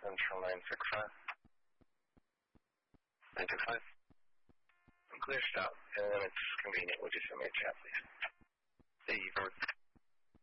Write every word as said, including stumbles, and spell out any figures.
Central nine six five. nine six five. I'm clear, stop. And when it's convenient, would you send me a chat, please? Hey, Ford.